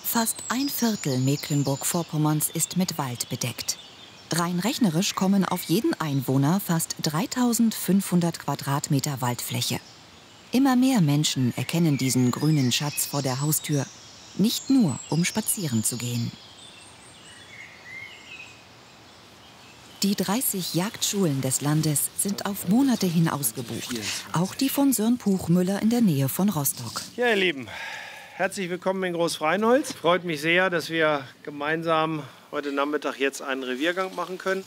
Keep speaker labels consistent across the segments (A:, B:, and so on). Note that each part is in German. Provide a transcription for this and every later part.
A: Fast ein Viertel Mecklenburg-Vorpommerns ist mit Wald bedeckt. Rein rechnerisch kommen auf jeden Einwohner fast 3500 Quadratmeter Waldfläche. Immer mehr Menschen erkennen diesen grünen Schatz vor der Haustür, nicht nur um spazieren zu gehen. Die 30 Jagdschulen des Landes sind auf Monate hin ausgebucht. Auch die von Sören Puchmüller in der Nähe von Rostock.
B: Ja, ihr Lieben, herzlich willkommen in Großfreinholz. Freut mich sehr, dass wir gemeinsam heute Nachmittag jetzt einen Reviergang machen können.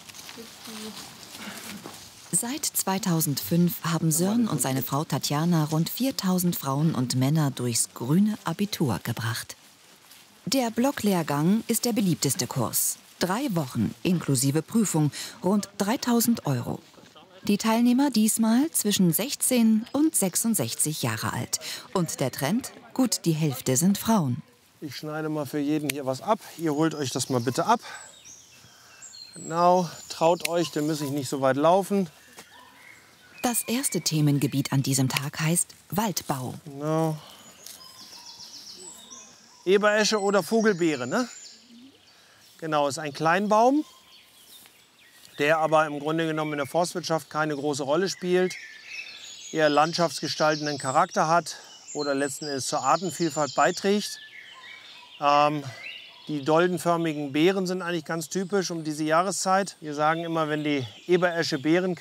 A: Seit 2005 haben Sören und seine Frau Tatjana rund 4000 Frauen und Männer durchs grüne Abitur gebracht. Der Blocklehrgang ist der beliebteste Kurs. 3 Wochen inklusive Prüfung, rund 3000 €. Die Teilnehmer diesmal zwischen 16 und 66 Jahre alt. Und der Trend? Gut die Hälfte sind Frauen.
B: Ich schneide mal für jeden hier was ab. Ihr holt euch das mal bitte ab. Genau, traut euch, dann muss ich nicht so weit laufen.
A: Das erste Themengebiet an diesem Tag heißt Waldbau.
B: Genau. Eberesche oder Vogelbeere, ne? Genau, ist ein Kleinbaum, der aber im Grunde genommen in der Forstwirtschaft keine große Rolle spielt, eher landschaftsgestaltenden Charakter hat oder letzten Endes zur Artenvielfalt beiträgt. Die doldenförmigen Beeren sind eigentlich ganz typisch um diese Jahreszeit. Wir sagen immer, wenn die Eberesche Beeren